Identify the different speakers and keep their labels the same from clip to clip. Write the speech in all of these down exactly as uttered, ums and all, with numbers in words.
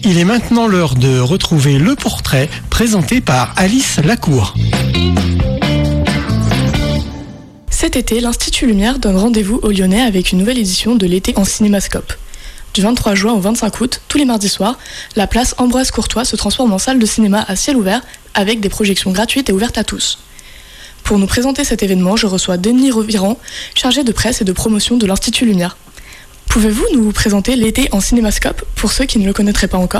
Speaker 1: Il est maintenant l'heure de retrouver le portrait présenté par Alice Lacour.
Speaker 2: Cet été, l'Institut Lumière donne rendez-vous aux Lyonnais avec une nouvelle édition de l'été en cinémascope. Du vingt-trois juin au vingt-cinq août, tous les mardis soirs, la place Ambroise Courtois se transforme en salle de cinéma à ciel ouvert avec des projections gratuites et ouvertes à tous. Pour nous présenter cet événement, je reçois Denis Revirand, chargé de presse et de promotion de l'Institut Lumière. Pouvez-vous nous présenter l'été en cinémascope pour ceux qui ne le connaîtraient pas encore ?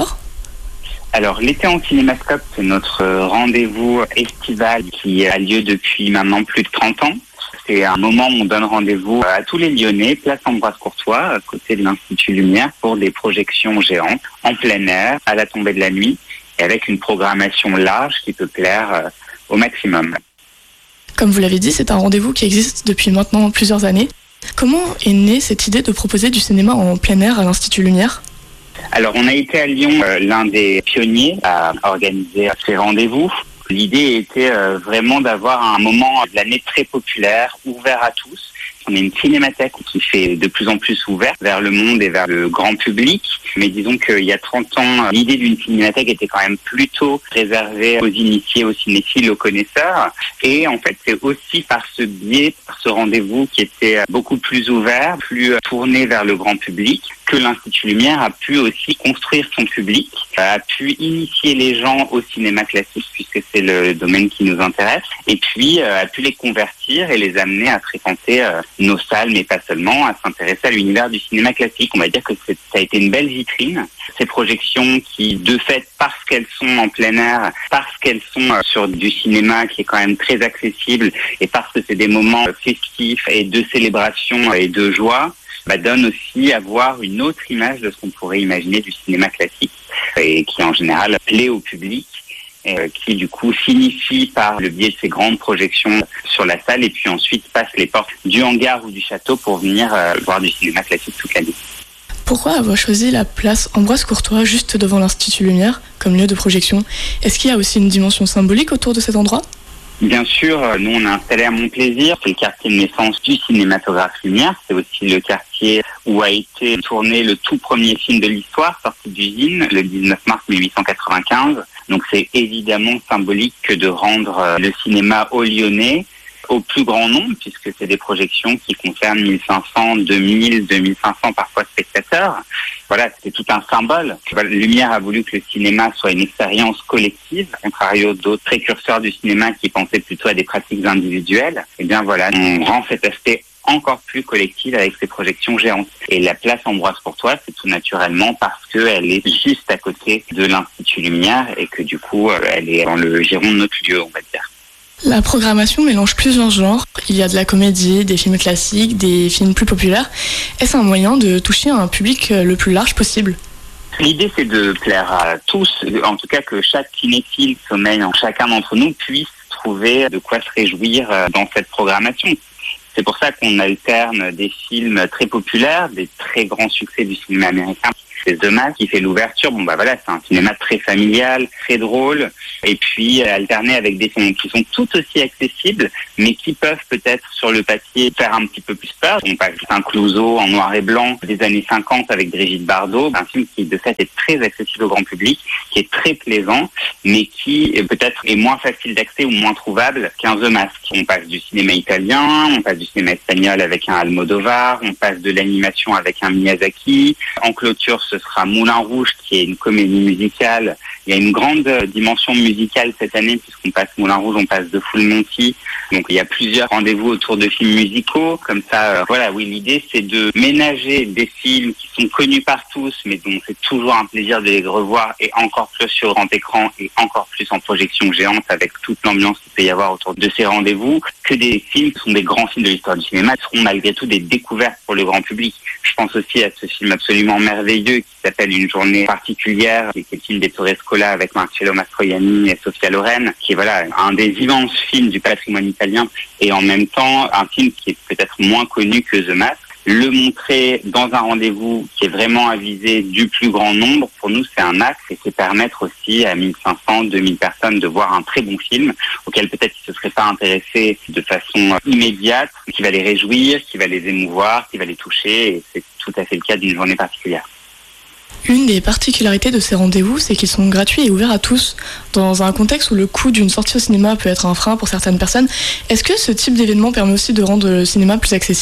Speaker 3: Alors, l'été en cinémascope, c'est notre rendez-vous estival qui a lieu depuis maintenant plus de trente ans. C'est un moment où on donne rendez-vous à tous les Lyonnais, place Ambroise Courtois, à côté de l'Institut Lumière, pour des projections géantes, en plein air, à la tombée de la nuit, et avec une programmation large qui peut plaire au maximum.
Speaker 2: Comme vous l'avez dit, c'est un rendez-vous qui existe depuis maintenant plusieurs années. Comment est née cette idée de proposer du cinéma en plein air à l'Institut Lumière ?
Speaker 3: Alors, on a été à Lyon euh, l'un des pionniers à organiser ces rendez-vous. L'idée était euh, vraiment d'avoir un moment de l'année très populaire, ouvert à tous. On est une cinémathèque qui fait de plus en plus ouverte vers le monde et vers le grand public. Mais disons qu'il y a trente ans, l'idée d'une cinémathèque était quand même plutôt réservée aux initiés, aux cinéphiles, aux connaisseurs. Et en fait, c'est aussi par ce biais, par ce rendez-vous qui était beaucoup plus ouvert, plus tourné vers le grand public, que l'Institut Lumière a pu aussi construire son public, a pu initier les gens au cinéma classique, puisque c'est le domaine qui nous intéresse, et puis a pu les convertir et les amener à fréquenter nos salles, mais pas seulement, à s'intéresser à l'univers du cinéma classique. On va dire que c'est, ça a été une belle vitrine. Ces projections qui, de fait, parce qu'elles sont en plein air, parce qu'elles sont sur du cinéma qui est quand même très accessible, et parce que c'est des moments festifs et de célébration et de joie, bah, donne aussi à voir une autre image de ce qu'on pourrait imaginer du cinéma classique, et qui en général plaît au public, et qui du coup s'initie par le biais de ces grandes projections sur la salle, et puis ensuite passe les portes du hangar ou du château pour venir euh, voir du cinéma classique toute l'année.
Speaker 2: Pourquoi avoir choisi la place Ambroise Courtois juste devant l'Institut Lumière comme lieu de projection ? Est-ce qu'il y a aussi une dimension symbolique autour de cet endroit ?
Speaker 3: Bien sûr, nous on est installé à Montplaisir, c'est le quartier de naissance du cinématographe Lumière, c'est aussi le quartier où a été tourné le tout premier film de l'histoire, sorti d'usine, le dix-neuf mars mille huit cent quatre-vingt-quinze. Donc c'est évidemment symbolique que de rendre le cinéma aux Lyonnais au plus grand nombre, puisque c'est des projections qui concernent mille cinq cents, deux mille, deux mille cinq cents parfois spectateurs. Voilà, c'est tout un symbole. Lumière a voulu que le cinéma soit une expérience collective, à contrario d'autres précurseurs du cinéma qui pensaient plutôt à des pratiques individuelles. Et bien voilà, on rend cet aspect encore plus collectif avec ces projections géantes. Et la place Ambroise Courtois, c'est tout naturellement parce qu'elle est juste à côté de l'Institut Lumière et que du coup, elle est dans le giron de notre lieu, on va dire.
Speaker 2: La programmation mélange plusieurs genres. Il y a de la comédie, des films classiques, des films plus populaires. Est-ce un moyen de toucher un public le plus large possible ?
Speaker 3: L'idée, c'est de plaire à tous, en tout cas que chaque cinéphile, sommeil en chacun d'entre nous, puisse trouver de quoi se réjouir dans cette programmation. C'est pour ça qu'on alterne des films très populaires, des très grands succès du cinéma américain. C'est The Mask qui fait l'ouverture. Bon bah voilà, c'est un cinéma très familial, très drôle, et puis euh, alterné avec des films qui sont tout aussi accessibles, mais qui peuvent peut-être sur le papier faire un petit peu plus peur. On passe un Clouseau en noir et blanc des années cinquante avec Brigitte Bardot, un film qui de fait est très accessible au grand public, qui est très plaisant, mais qui est peut-être est moins facile d'accès ou moins trouvable qu'un The Mask. On passe du cinéma italien, on passe du cinéma espagnol avec un Almodovar, on passe de l'animation avec un Miyazaki. En clôture, ce sera Moulin Rouge, qui est une comédie musicale. Il y a une grande dimension musicale cette année, puisqu'on passe Moulin Rouge, on passe de Full Monty. Donc il y a plusieurs rendez-vous autour de films musicaux. Comme ça, euh, voilà, oui, l'idée c'est de ménager des films qui sont connus par tous, mais dont c'est toujours un plaisir de les revoir, et encore plus sur grand écran, et encore plus en projection géante, avec toute l'ambiance qu'il peut y avoir autour de ces rendez-vous, que des films qui sont des grands films de l'histoire du cinéma, seront malgré tout des découvertes pour le grand public. Je pense aussi à ce film absolument merveilleux qui s'appelle Une journée particulière, qui est le film d'Ettore Scola avec Marcello Mastroianni et Sophia Loren, qui est voilà un des immenses films du patrimoine italien, et en même temps un film qui est peut-être moins connu que The Mask. Le montrer dans un rendez-vous qui est vraiment avisé du plus grand nombre, pour nous c'est un axe, et c'est permettre aussi à mille cinq cents, deux mille personnes de voir un très bon film auquel peut-être ils ne se seraient pas intéressés de façon immédiate, qui va les réjouir, qui va les émouvoir, qui va les toucher, et c'est tout à fait le cas d'une journée particulière.
Speaker 2: Une des particularités de ces rendez-vous, c'est qu'ils sont gratuits et ouverts à tous. Dans un contexte où le coût d'une sortie au cinéma peut être un frein pour certaines personnes, est-ce que ce type d'événement permet aussi de rendre le cinéma plus accessible ?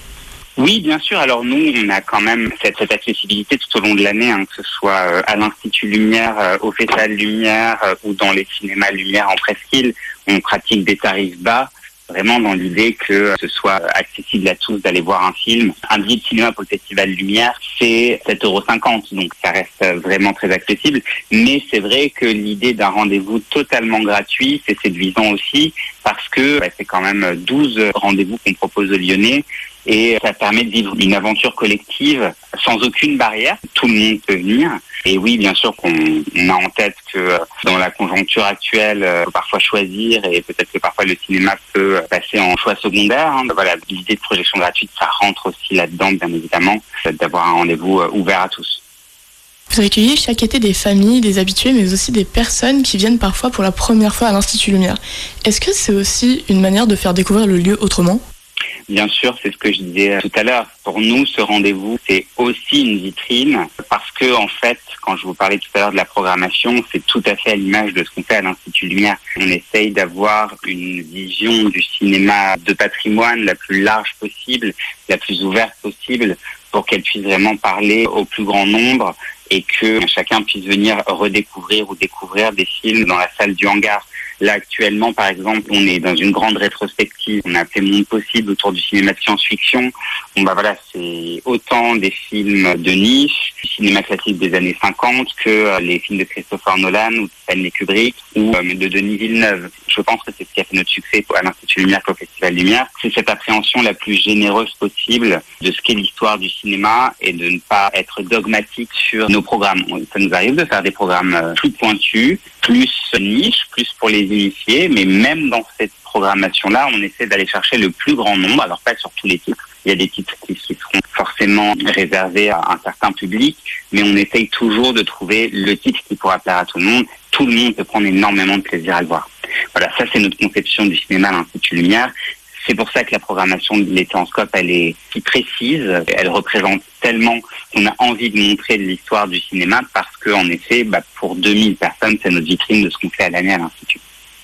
Speaker 3: Oui, bien sûr. Alors nous, on a quand même cette, cette accessibilité tout au long de l'année, hein, que ce soit euh, à l'Institut Lumière, euh, au Festival Lumière euh, ou dans les cinémas Lumière en presqu'île. On pratique des tarifs bas, vraiment dans l'idée que ce soit accessible à tous d'aller voir un film. Un billet de cinéma pour le Festival Lumière, c'est sept euros cinquante, donc ça reste vraiment très accessible. Mais c'est vrai que l'idée d'un rendez-vous totalement gratuit, c'est séduisant aussi, parce que bah, c'est quand même douze rendez-vous qu'on propose aux Lyonnais. Et ça permet de vivre une aventure collective sans aucune barrière. Tout le monde peut venir. Et oui, bien sûr qu'on on a en tête que dans la conjoncture actuelle, il faut parfois choisir et peut-être que parfois le cinéma peut passer en choix secondaire. Voilà, l'idée de projection gratuite, ça rentre aussi là-dedans, bien évidemment, d'avoir un rendez-vous ouvert à tous.
Speaker 2: Vous accueillez chaque été des familles, des habitués, mais aussi des personnes qui viennent parfois pour la première fois à l'Institut Lumière. Est-ce que c'est aussi une manière de faire découvrir le lieu autrement ?
Speaker 3: Bien sûr, c'est ce que je disais tout à l'heure. Pour nous, ce rendez-vous, c'est aussi une vitrine parce que, en fait, quand je vous parlais tout à l'heure de la programmation, c'est tout à fait à l'image de ce qu'on fait à l'Institut Lumière. On essaye d'avoir une vision du cinéma de patrimoine la plus large possible, la plus ouverte possible, pour qu'elle puisse vraiment parler au plus grand nombre et que chacun puisse venir redécouvrir ou découvrir des films dans la salle du hangar. Là, actuellement, par exemple, on est dans une grande rétrospective. On a fait Monde possible autour du cinéma de science-fiction. Bon, bah voilà, c'est autant des films de niche, du cinéma classique des années cinquante, que les films de Christopher Nolan ou de Stanley Kubrick ou de Denis Villeneuve. Je pense que c'est ce qui a fait notre succès à l'Institut Lumière qu'au Festival Lumière. C'est cette appréhension la plus généreuse possible de ce qu'est l'histoire du cinéma et de ne pas être dogmatique sur nos programmes. Ça nous arrive de faire des programmes plus pointus, plus niche, plus pour les initiés, mais même dans cette programmation-là, on essaie d'aller chercher le plus grand nombre, alors pas sur tous les titres. Il y a des titres qui, qui seront forcément réservés à un certain public, mais on essaye toujours de trouver le titre qui pourra plaire à tout le monde. Tout le monde peut prendre énormément de plaisir à le voir. Voilà, ça c'est notre conception du cinéma à l'Institut Lumière. C'est pour ça que la programmation de l'été en scope, elle est si précise, elle représente tellement qu'on a envie de montrer de l'histoire du cinéma parce qu'en effet, bah, pour deux mille personnes, c'est notre vitrine de ce qu'on fait à l'année à l'Institut.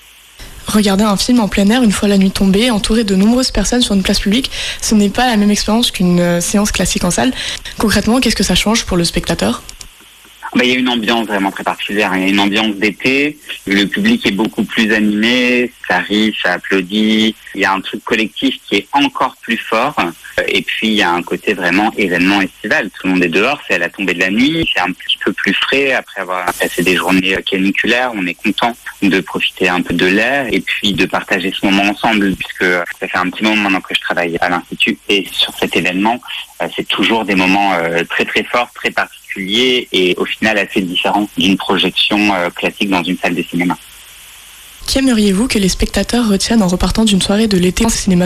Speaker 2: Regarder un film en plein air une fois la nuit tombée, entouré de nombreuses personnes sur une place publique, ce n'est pas la même expérience qu'une séance classique en salle. Concrètement, qu'est-ce que ça change pour le spectateur ?
Speaker 3: Bah, il y a une ambiance vraiment très particulière. Il y a une ambiance d'été. Le public est beaucoup plus animé. Ça rit, ça applaudit. Il y a un truc collectif qui est encore plus fort. Et puis, il y a un côté vraiment événement estival. Tout le monde est dehors. C'est à la tombée de la nuit. C'est un petit peu plus frais après avoir passé des journées caniculaires. On est content de profiter un peu de l'air et puis de partager ce moment ensemble puisque ça fait un petit moment maintenant que je travaille à l'Institut et sur cet événement, c'est toujours des moments très très forts, très particuliers et au final assez différents d'une projection classique dans une salle de cinéma.
Speaker 2: Qu'aimeriez-vous que les spectateurs retiennent en repartant d'une soirée de l'été en cinémascope ?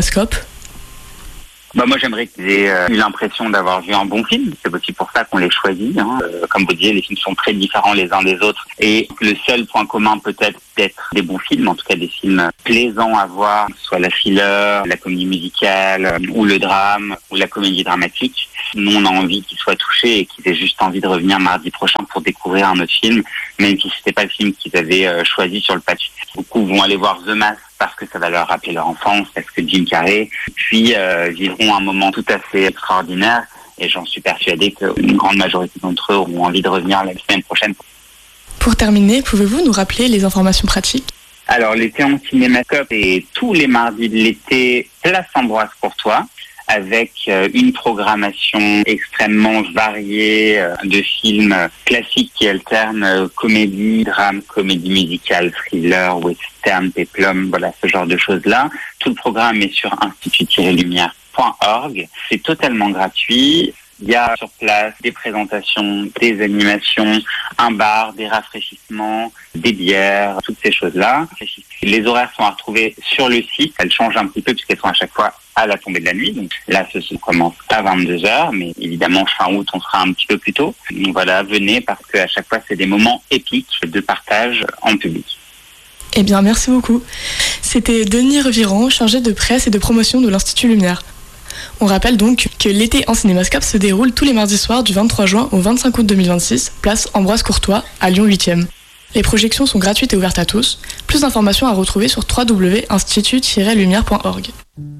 Speaker 3: Bah moi j'aimerais qu'ils aient euh, eu l'impression d'avoir vu un bon film. C'est aussi pour ça qu'on les choisit. Hein. Euh, comme vous disiez, les films sont très différents les uns des autres. Et le seul point commun peut-être d'être des bons films, en tout cas des films plaisants à voir, soit la thriller, la comédie musicale, euh, ou le drame, ou la comédie dramatique. Nous on a envie qu'ils soient touchés et qu'ils aient juste envie de revenir mardi prochain pour découvrir un autre film, même si c'était pas le film qu'ils avaient euh, choisi sur le papier. Beaucoup vont aller voir The Mask parce que ça va leur rappeler leur enfance, parce que Jim Carrey, puis euh, vivront un moment tout à fait extraordinaire et j'en suis persuadé qu'une grande majorité d'entre eux auront envie de revenir la semaine prochaine.
Speaker 2: Pour terminer, pouvez-vous nous rappeler les informations pratiques ?
Speaker 3: Alors, l'été en cinémascope est tous les mardis de l'été, place Ambroise Courtois, avec euh, une programmation extrêmement variée euh, de films classiques qui alternent euh, comédie, drame, comédie musicale, thriller, western, péplum, voilà ce genre de choses-là. Tout le programme est sur institut tiret lumière point org. C'est totalement gratuit. Il y a sur place des présentations, des animations, un bar, des rafraîchissements, des bières, toutes ces choses-là. Les horaires sont à retrouver sur le site. Elles changent un petit peu puisqu'elles sont à chaque fois à la tombée de la nuit. Donc là, ce commence à vingt-deux heures, mais évidemment, fin août, on sera un petit peu plus tôt. Donc voilà, venez parce qu'à chaque fois, c'est des moments épiques de partage en public.
Speaker 2: Eh bien, merci beaucoup. C'était Denis Revirand, chargé de presse et de promotion de l'Institut Lumière. On rappelle donc que l'été en cinémascope se déroule tous les mardis soirs du vingt-trois juin au vingt-cinq août deux mille vingt-six, place Ambroise Courtois, à Lyon huitième. Les projections sont gratuites et ouvertes à tous. Plus d'informations à retrouver sur w w w point institut tiret lumière point org.